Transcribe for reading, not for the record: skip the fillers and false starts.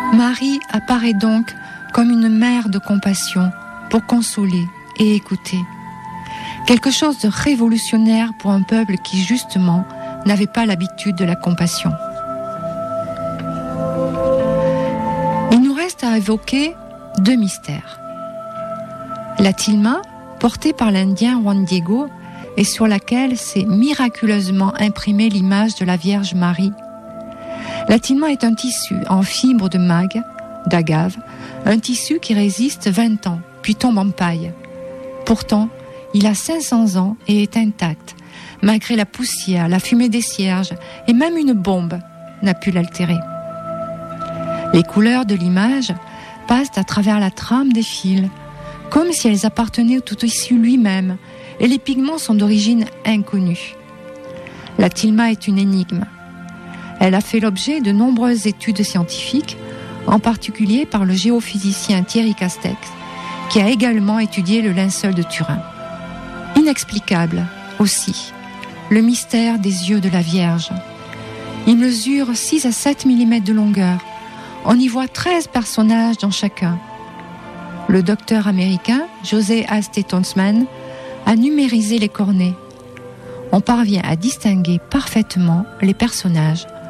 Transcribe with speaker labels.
Speaker 1: Marie apparaît donc comme une mère de compassion pour consoler et écouter. Quelque chose de révolutionnaire pour un peuple qui, justement, n'avait pas l'habitude de la compassion. Il nous reste à évoquer 2 mystères. La tilma, portée par l'Indien Juan Diego, et sur laquelle s'est miraculeusement imprimée l'image de la Vierge Marie. La tilma est un tissu en fibre de mague, d'agave, un tissu qui résiste 20 ans, puis tombe en paille. Pourtant, il a 500 ans et est intact, malgré la poussière, la fumée des cierges, et même une bombe n'a pu l'altérer. Les couleurs de l'image passent à travers la trame des fils, comme si elles appartenaient au tout tissu lui-même, et les pigments sont d'origine inconnue. La tilma est une énigme. Elle a fait l'objet de nombreuses études scientifiques, en particulier par le géophysicien Thierry Castex, qui a également étudié le linceul de Turin. Inexplicable aussi, le mystère des yeux de la Vierge. Ils mesurent 6 à 7 mm de longueur. On y voit 13 personnages dans chacun. Le docteur américain José Asté-Tonsman a numérisé les cornets. On parvient à distinguer parfaitement les personnages